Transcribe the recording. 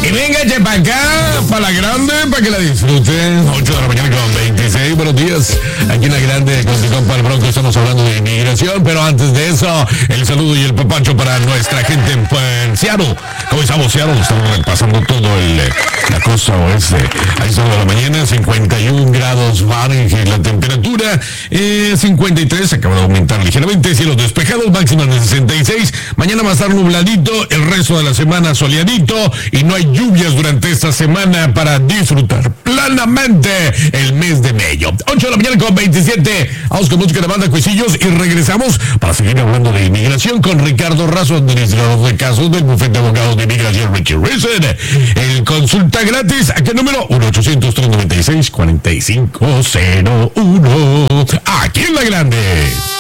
Y véngase para acá, para la grande, para que la disfruten. 8 de la mañana con 26. Buenos días. Aquí en la grande, con mi compa el Bronco, estamos hablando de inmigración. Pero antes de eso, el saludo y el papacho para nuestra gente en Seattle. ¿Cómo estamos, Seattle? Estamos repasando todo la costa oeste. Ahí está de la mañana, 51 grados Fahrenheit la temperatura. 53, acaba de aumentar ligeramente. Cielos despejados, máximas de 66. Mañana va a estar nubladito, el resto de la semana soleadito. Y no hay lluvias durante esta semana para disfrutar plenamente el mes de mayo. 8 de la mañana con 27. Vamos con música de banda, cuisillos, y regresamos para seguir hablando de inmigración con Ricardo Razo, administrador de casos del bufete de abogados de inmigración Richie Reason. El consulta gratis, ¿a qué número? 1-800-396-4501. Aquí en La Grande.